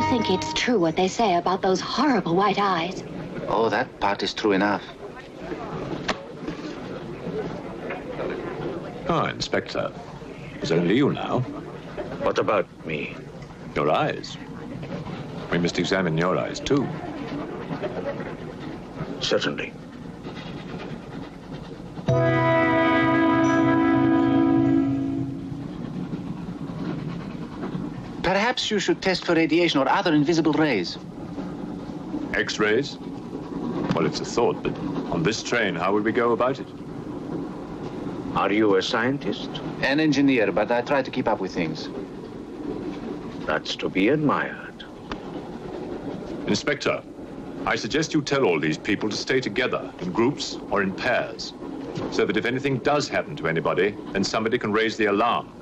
think it's true what they say about those horrible white eyes? Oh, that part is true enough. Ah, Inspector. It's only you now. What about me? Your eyes. We must examine your eyes, too. Certainly. Perhaps you should test for radiation or other invisible rays. X-rays? Well, it's a thought, but on this train, how would we go about it? Are you a scientist? An engineer, but I try to keep up with things. That's to be admired. Inspector, I suggest you tell all these people to stay together, in groups or in pairs, so that if anything does happen to anybody, then somebody can raise the alarm.